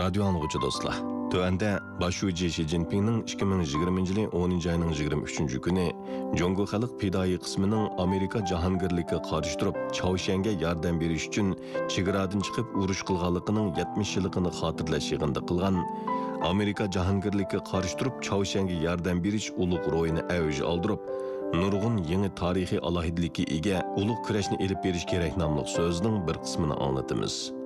Radio anlıqçı dostlar. Tövəndə başçı Xi Jinping'nin 2020 yılı 10 ayının 23 günü Jongo Xalq Pidai qismining Amerika jahongirlikka qarshi turib Chaushanga yordam berish uchun chegaradan chiqib urush qilganligining 70 yilligini xotirlash yig'inida qilgan Amerika jahongirlikka qarshi turib Chaushanga yordam berish ulug' ro'yini avj oldirib nurg'un yangi tarixiy alohidlikka ega ulug' kurashni elib berish kerak nomli so'zning bir qismini anglatamiz.